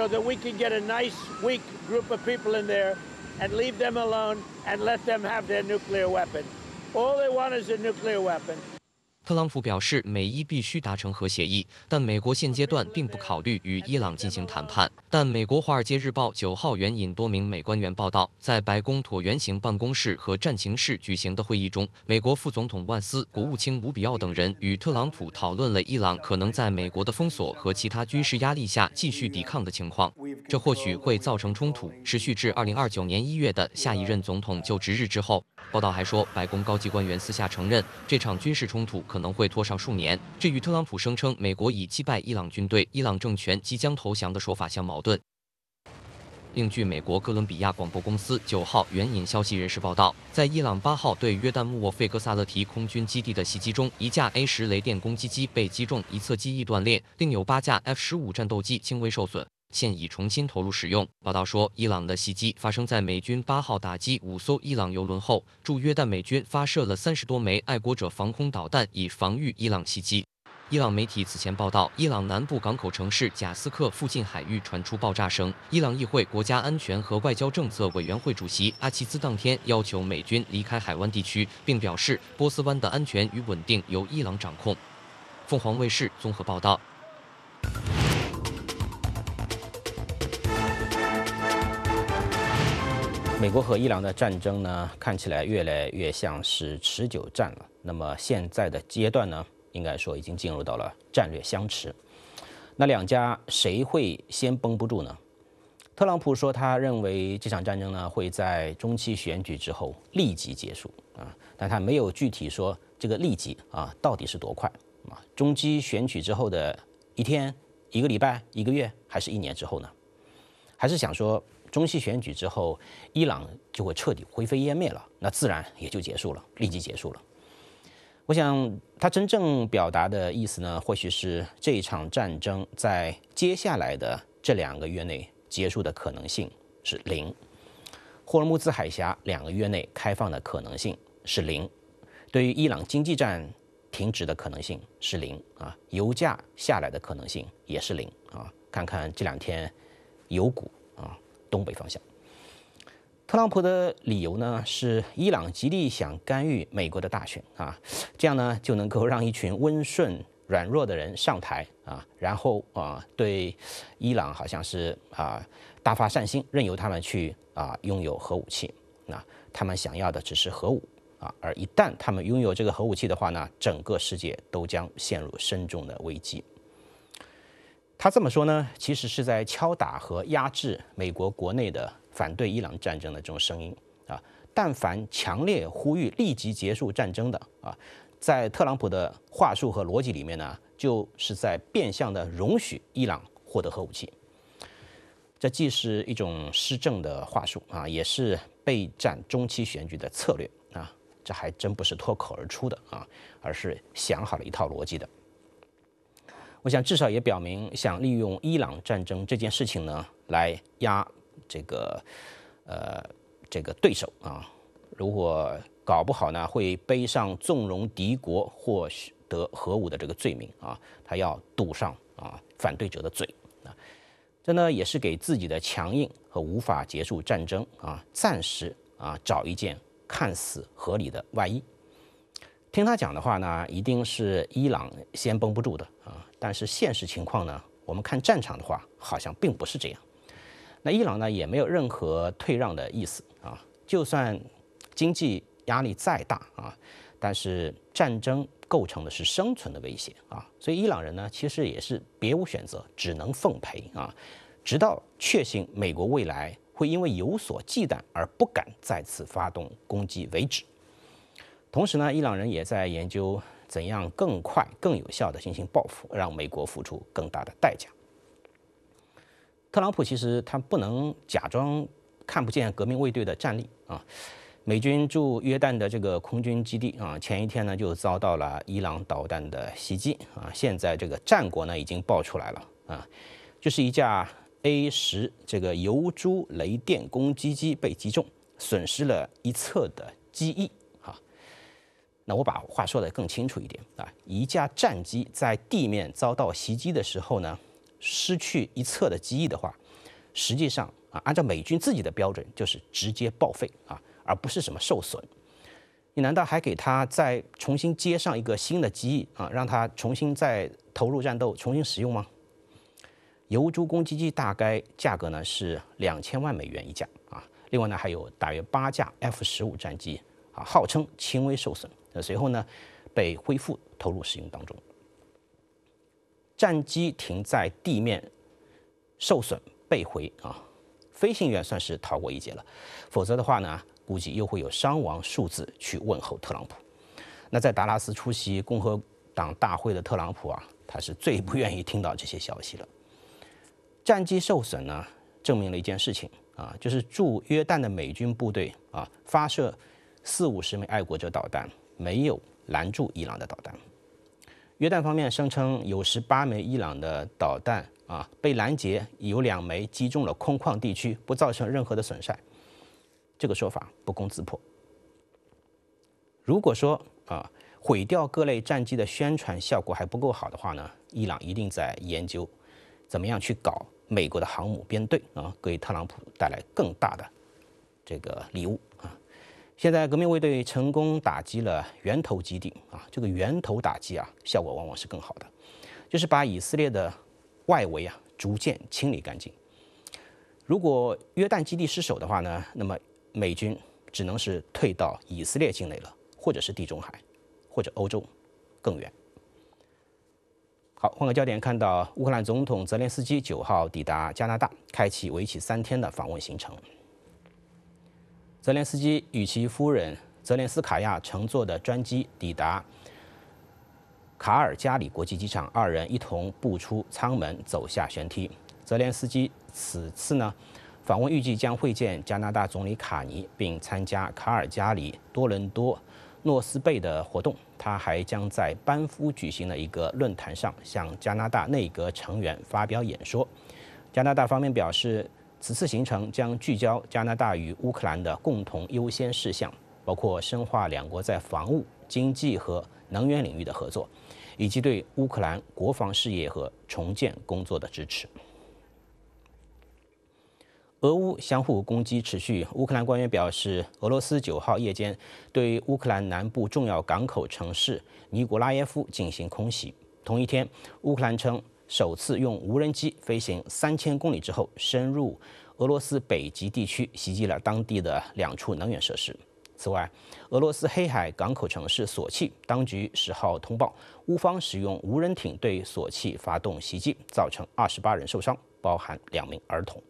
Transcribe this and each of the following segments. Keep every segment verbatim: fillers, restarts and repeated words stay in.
so that we can get a nice, weak group of people in there and leave them alone and let them have their nuclear weapon. All they want is a nuclear weapon. 特朗普表示，美伊必须达成核协议，但美国现阶段并不考虑与伊朗进行谈判。但美国《华尔街日报》九号援引多名美官员报道，在白宫椭圆形办公室和战情室举行的会议中，美国副总统万斯、国务卿吴比奥等人与特朗普讨论了伊朗可能在美国的封锁和其他军事压力下继续抵抗的情况。这或许会造成冲突，持续至二零二九年一月的下一任总统就职日之后。报道还说，白宫高级官员私下承认，这场军事冲突可能会拖上数年，这与特朗普声称美国已击败伊朗军队、伊朗政权即将投降的说法相矛盾。另据美国哥伦比亚广播公司九号援引消息人士报道，在伊朗八号对约旦穆沃费戈萨勒提空军基地的袭击中，一架 A 十雷电攻击机被击中，一侧机翼断裂，另有八架 F 十五战斗机轻微受损。现已重新投入使用。报道说，伊朗的袭击发生在美军八号打击五艘伊朗油轮后，驻约旦美军发射了三十多枚爱国者防空导弹，以防御伊朗袭击。伊朗媒体此前报道，伊朗南部港口城市贾斯克附近海域传出爆炸声。伊朗议会国家安全和外交政策委员会主席阿齐兹当天要求美军离开海湾地区，并表示波斯湾的安全与稳定由伊朗掌控。凤凰卫视综合报道。 美国和伊朗的战争呢，看起来越来越像是持久战了。那么现在的阶段呢，应该说已经进入到了战略相持。那两家谁会先绷不住呢？特朗普说，他认为这场战争呢会在中期选举之后立即结束啊，但他没有具体说这个立即啊到底是多快啊？中期选举之后的一天、一个礼拜、一个月，还是一年之后呢？还是想说，中期选举之后，伊朗就会彻底灰飞烟灭了，那自然也就结束了，立即结束了。我想他真正表达的意思呢，或许是这一场战争在接下来的这两个月内结束的可能性是零，霍尔木兹海峡两个月内开放的可能性是零，对于伊朗经济战停止的可能性是零啊，油价下来的可能性也是零啊。看看这两天油股啊。东北方向，特朗普的理由呢是伊朗极力想干预美国的大选啊，这样呢就能够让一群温顺软弱的人上台啊，然后啊对伊朗好像是啊大发善心，任由他们去啊拥有核武器。那他们想要的只是核武啊，而一旦他们拥有这个核武器的话呢，整个世界都将陷入深重的危机。他这么说呢，其实是在敲打和压制美国国内的反对伊朗战争的这种声音啊。但凡强烈呼吁立即结束战争的啊，在特朗普的话术和逻辑里面呢，就是在变相的容许伊朗获得核武器。这既是一种施政的话术啊，也是备战中期选举的策略啊。这还真不是脱口而出的啊，而是想好了一套逻辑的。我想至少也表明，想利用伊朗战争这件事情呢，来压这个呃这个对手啊。如果搞不好呢，会背上纵容敌国获得核武的这个罪名啊，他要堵上啊反对者的嘴啊。这呢也是给自己的强硬和无法结束战争啊，暂时啊找一件看似合理的外衣。听他讲的话呢，一定是伊朗先绷不住的啊。但是现实情况呢，我们看战场的话，好像并不是这样。那伊朗呢，也没有任何退让的意思啊。就算经济压力再大啊，但是战争构成的是生存的威胁啊。所以伊朗人呢，其实也是别无选择，只能奉陪啊，直到确信美国未来会因为有所忌惮而不敢再次发动攻击为止。同时呢，伊朗人也在研究怎样更快、更有效地进行报复，让美国付出更大的代价。特朗普其实他不能假装看不见革命卫队的战力啊。美军驻约旦的这个空军基地啊，前一天呢就遭到了伊朗导弹的袭击啊。现在这个战果呢已经爆出来了啊，就是一架 A 十这个油珠雷电攻击机被击中，损失了一侧的机翼。那我把话说得更清楚一点啊，一架战机在地面遭到袭击的时候呢，失去一侧的机翼的话， 实际上啊，按照美军自己的标准，就是直接报废啊，而不是什么受损。你难道还给他再重新接上一个新的机翼啊，让他重新再投入战斗，重新使用吗？游珠攻击机大概价格呢是两千万美元一架啊，另外呢还有大约八架 F 十五战机啊，号称轻微受损，那随后呢被恢复投入使用当中。战机停在地面受损被毁啊，飞行员算是逃过一劫了，否则的话呢，估计又会有伤亡数字去问候特朗普。那在达拉斯出席共和党大会的特朗普啊，他是最不愿意听到这些消息了。战机受损呢，证明了一件事情啊，就是驻约旦的美军部队啊，发射四五十枚爱国者导弹，没有拦住伊朗的导弹。约旦方面声称有十八枚伊朗的导弹啊被拦截，有两枚击中了空旷地区，不造成任何的损伤。这个说法不攻自破。如果说啊毁掉各类战机的宣传效果还不够好的话呢，伊朗一定在研究怎么样去搞美国的航母编队啊，给特朗普带来更大的这个礼物啊。现在革命卫队成功打击了源头基地啊，这个源头打击啊，效果往往是更好的，就是把以色列的外围啊逐渐清理干净。如果约旦基地失守的话呢，那么美军只能是退到以色列境内了，或者是地中海，或者欧洲更远。好，换个焦点，看到乌克兰总统泽连斯基九号抵达加拿大，开启为期三天的访问行程。泽连斯基与其夫人泽连斯卡娅乘坐的专机抵达卡尔加里国际机场，二人一同步出舱门，走下舷梯。泽连斯基此次呢访问预计将会见加拿大总理卡尼，并参加卡尔加里、多伦多、诺斯贝的活动。他还将在班夫举行的一个论坛上向加拿大内阁成员发表演说。加拿大方面表示，此次行程将聚焦加拿大与乌克兰的共同优先事项，包括深化两国在防务、经济和能源领域的合作，以及对乌克兰国防事业和重建工作的支持。俄乌相互攻击持续，乌克兰官员表示，俄罗斯九号夜间对乌克兰南部重要港口城市尼古拉耶夫进行空袭。同一天，乌克兰称首次用无人机飞行三千公里之后，深入俄罗斯北极地区，袭击了当地的两处能源设施。此外，俄罗斯黑海港口城市索契当局十号通报，乌方使用无人艇对索契发动袭击，造成二十八人受伤，包含两名儿童。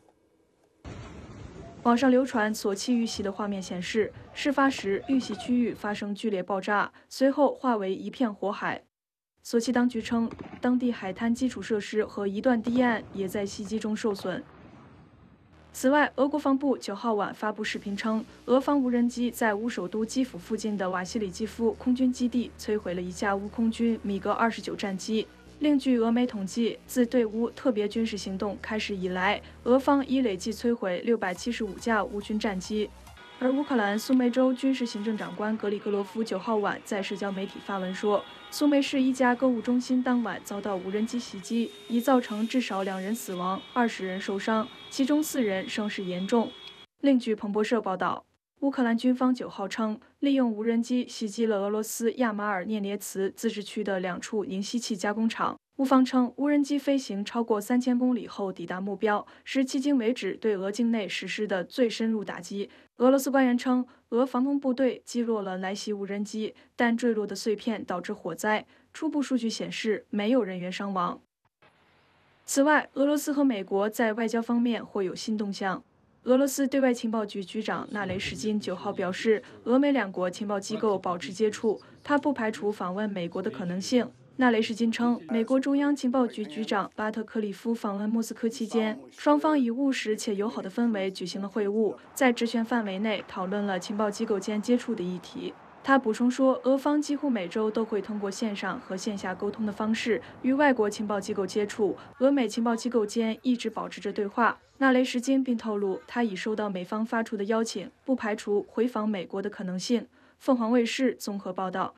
网上流传索契遇袭的画面显示，事发时遇袭区域发生剧烈爆炸，随后化为一片火海。索契当局称，当地海滩基础设施和一段堤岸也在袭击中受损。此外，俄国防部九号晚发布视频称，俄方无人机在乌首都基辅附近的瓦西里基夫空军基地摧毁了一架乌空军米格二十九战机。另据俄媒统计，自对乌特别军事行动开始以来，俄方已累计摧毁六百七十五架乌军战机。而乌克兰苏梅州军事行政长官格里格罗夫九号晚在社交媒体发文说，苏梅市一家购物中心当晚遭到无人机袭击，已造成至少两人死亡，二十人受伤，其中四人伤势严重。另据彭博社报道，乌克兰军方九号称，利用无人机袭击了俄罗斯亚马尔涅涅茨自治区的两处银锡器加工厂。乌方称，无人机飞行超过三千公里后抵达目标，是迄今为止对俄境内实施的最深入打击。俄罗斯官员称，俄防空部队击落了来袭无人机，但坠落的碎片导致火灾。初步数据显示，没有人员伤亡。此外，俄罗斯和美国在外交方面或有新动向。俄罗斯对外情报局局长纳雷什金九号表示，俄美两国情报机构保持接触，他不排除访问美国的可能性。纳雷什金称，美国中央情报局局长巴特克里夫访问莫斯科期间，双方以务实且友好的氛围举行了会晤，在职权范围内讨论了情报机构间接触的议题。他补充说，俄方几乎每周都会通过线上和线下沟通的方式与外国情报机构接触，俄美情报机构间一直保持着对话。纳雷什金并透露，他已收到美方发出的邀请，不排除回访美国的可能性。凤凰卫视综合报道。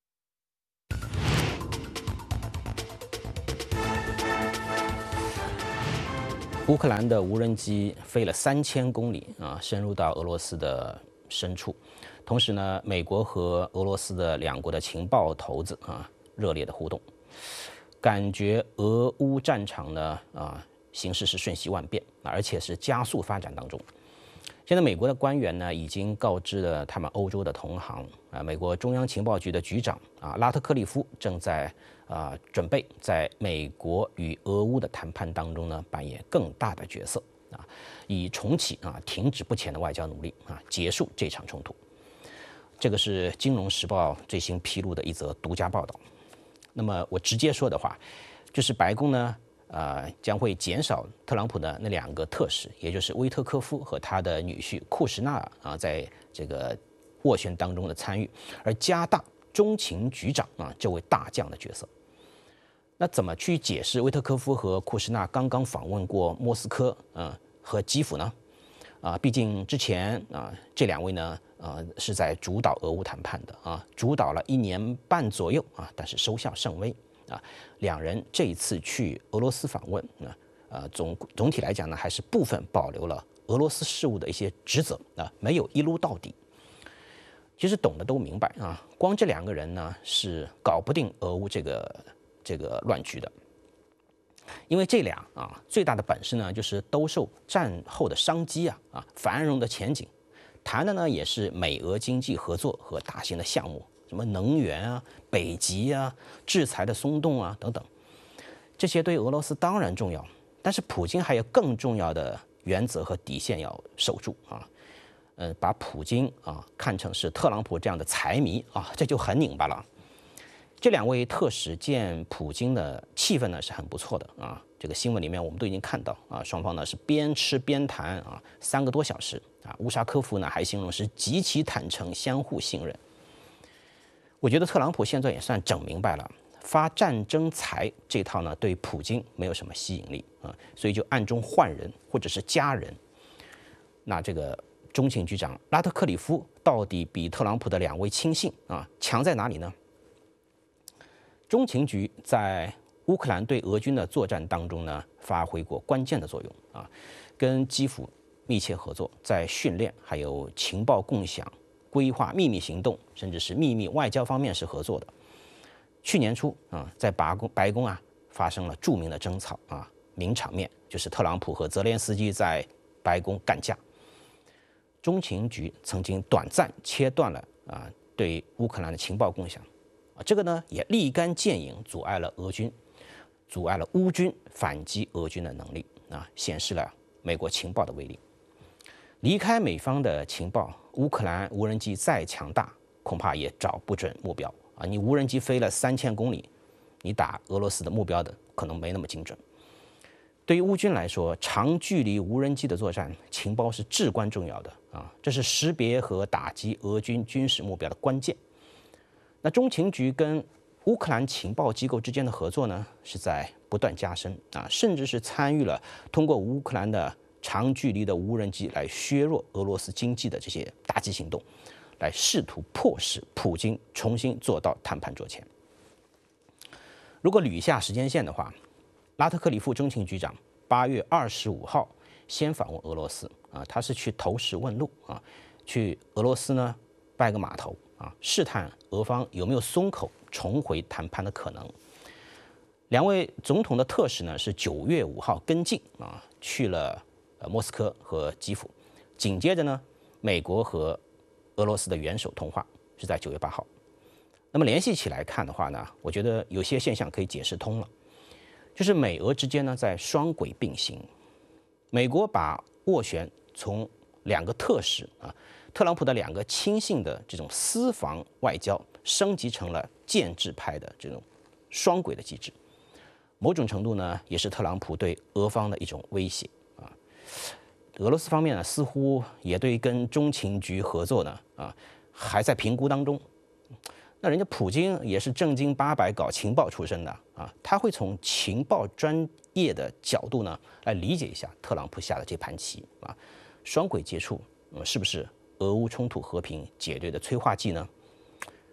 乌克兰的无人机飞了三千公里啊，深入到俄罗斯的深处。同时呢，美国和俄罗斯的两国的情报头子啊，热烈的互动，感觉俄乌战场呢啊，形势是瞬息万变，而且是加速发展当中。现在美国的官员呢，已经告知了他们欧洲的同行啊，美国中央情报局的局长啊，拉特克利夫正在啊准备在美国与俄乌的谈判当中呢，扮演更大的角色啊，以重启啊停止不前的外交努力啊，结束这场冲突。这个是《金融时报》最新披露的一则独家报道。那么我直接说的话，就是白宫呢。呃，将会减少特朗普的那两个特使，也就是威特科夫和他的女婿库什纳尔啊，在这个斡旋当中的参与，而加大中情局长啊这位大将的角色。那怎么去解释威特科夫和库什纳刚刚访问过莫斯科啊和基辅呢？啊，毕竟之前啊这两位呢，呃是在主导俄乌谈判的啊，主导了一年半左右啊，但是收效甚微。啊，两人这一次去俄罗斯访问，呢，呃，总总体来讲呢，还是部分保留了俄罗斯事务的一些职责啊，没有一撸到底。其实懂的都明白啊，光这两个人呢是搞不定俄乌这个这个乱局的，因为这俩啊最大的本事呢就是兜售战后的商机啊啊繁荣的前景，谈的呢也是美俄经济合作和大型的项目。什么能源啊、北极啊、制裁的松动啊等等，这些对俄罗斯当然重要，但是普京还有更重要的原则和底线要守住啊。呃，把普京啊看成是特朗普这样的财迷啊，这就很拧巴了。这两位特使见普京的气氛呢是很不错的啊，这个新闻里面我们都已经看到啊，双方呢是边吃边谈啊，三个多小时啊。乌沙科夫呢还形容是极其坦诚、相互信任。我觉得特朗普现在也算整明白了，发战争财这套呢，对普京没有什么吸引力啊，所以就暗中换人或者是加人。那这个中情局长拉特克里夫到底比特朗普的两位亲信啊强在哪里呢？中情局在乌克兰对俄军的作战当中呢，发挥过关键的作用啊，跟基辅密切合作，在训练还有情报共享。规划秘密行动，甚至是秘密外交方面是合作的。去年初啊，在白宫白宫啊发生了著名的争吵啊，名场面就是特朗普和泽连斯基在白宫干架。中情局曾经短暂切断了啊对乌克兰的情报共享啊，这个呢也立竿见影，阻碍了俄军，阻碍了乌军反击俄军的能力啊，显示了美国情报的威力。离开美方的情报，乌克兰无人机再强大，恐怕也找不准目标啊！你无人机飞了三千公里，你打俄罗斯的目标的可能没那么精准。对于乌军来说，长距离无人机的作战，情报是至关重要的啊！这是识别和打击俄军军事目标的关键。那中情局跟乌克兰情报机构之间的合作呢，是在不断加深啊，甚至是参与了通过乌克兰的。长距离的无人机来削弱俄罗斯经济的这些打击行动，来试图迫使普京重新坐到谈判桌前。如果捋一下时间线的话，拉特克里夫中情局长八月二十五号先访问俄罗斯啊，他是去投石问路啊，去俄罗斯呢拜个码头啊，试探俄方有没有松口重回谈判的可能。两位总统的特使呢是九月五号跟进啊，去了。呃，莫斯科和基辅，紧接着呢，美国和俄罗斯的元首通话是在九月八号。那么联系起来看的话呢，我觉得有些现象可以解释通了，就是美俄之间呢在双轨并行。美国把斡旋从两个特使啊，特朗普的两个亲信的这种私房外交，升级成了建制派的这种双轨的机制。某种程度呢，也是特朗普对俄方的一种威胁。俄罗斯方面呢，似乎也对跟中情局合作呢，啊，还在评估当中。那人家普京也是正经八百搞情报出身的啊，他会从情报专业的角度呢，来理解一下特朗普下的这盘棋啊，双轨接触，嗯，是不是俄乌冲突和平解决的催化剂呢？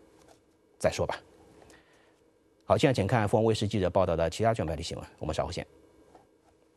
再说吧。好，现在请看凤凰卫视记者报道的其他全媒体新闻，我们稍后见。